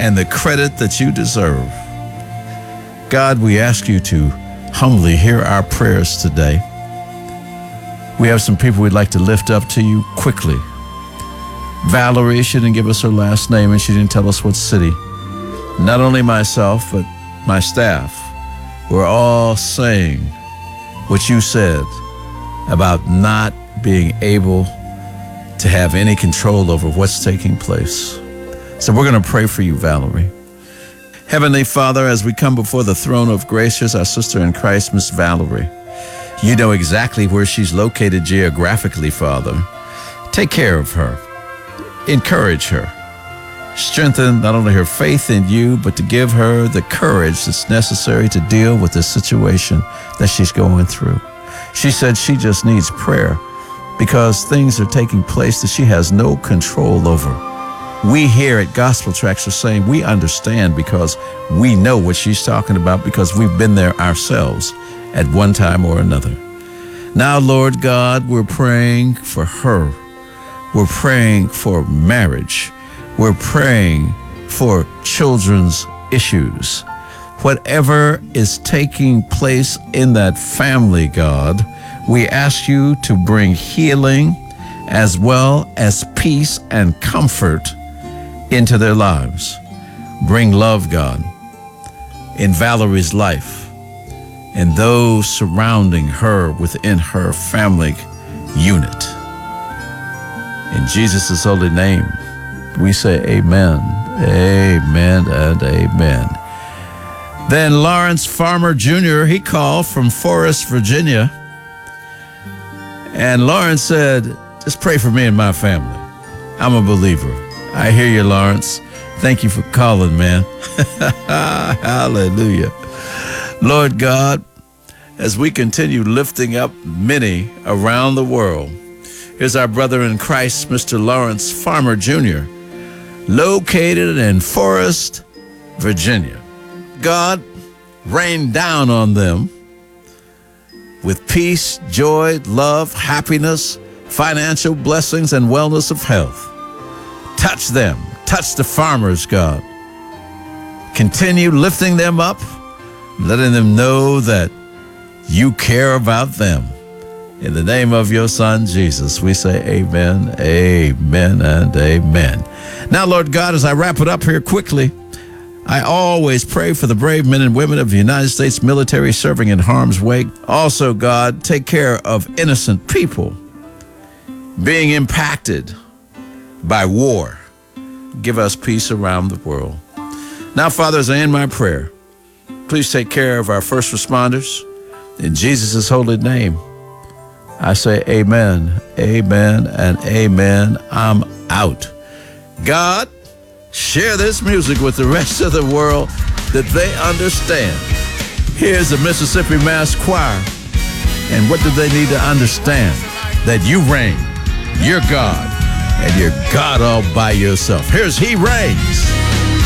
and the credit that you deserve. God, we ask you to humbly hear our prayers today. We have some people we'd like to lift up to you quickly. Valerie, she didn't give us her last name and she didn't tell us what city. Not only myself, but my staff, we're all saying what you said about not being able to have any control over what's taking place. So we're going to pray for you, Valerie. Heavenly Father, as we come before the throne of grace, here's our sister in Christ, Miss Valerie. You know exactly where she's located geographically, Father. Take care of her. Encourage her. Strengthen not only her faith in you, but to give her the courage that's necessary to deal with the situation that she's going through. She said she just needs prayer because things are taking place that she has no control over. We here at Gospel Tracks are saying we understand because we know what she's talking about because we've been there ourselves at one time or another. Now, Lord God, we're praying for her. We're praying for marriage. We're praying for children's issues. Whatever is taking place in that family, God, we ask you to bring healing as well as peace and comfort into their lives. Bring love, God, in Valerie's life and those surrounding her within her family unit. In Jesus' holy name, we say amen, amen, and amen. Then Lawrence Farmer Jr., he called from Forest, Virginia. And Lawrence said, just pray for me and my family. I'm a believer. I hear you, Lawrence. Thank you for calling, man. Hallelujah. Lord God, as we continue lifting up many around the world, here's our brother in Christ, Mr. Lawrence Farmer Jr., located in Forest, Virginia. God, rain down on them with peace, joy, love, happiness, financial blessings, and wellness of health. Touch them. Touch the farmers, God. Continue lifting them up, letting them know that you care about them. In the name of your Son, Jesus, we say amen, amen, and amen. Now, Lord God, as I wrap it up here quickly, I always pray for the brave men and women of the United States military serving in harm's way. Also, God, take care of innocent people being impacted by war. Give us peace around the world. Now, Father, as I end my prayer, please take care of our first responders. In Jesus' holy name, I say amen, amen, and amen. I'm out. God, share this music with the rest of the world that they understand. Here's the Mississippi Mass Choir. And what do they need to understand? That you reign, you're God, and you're God all by yourself. Here's He Reigns.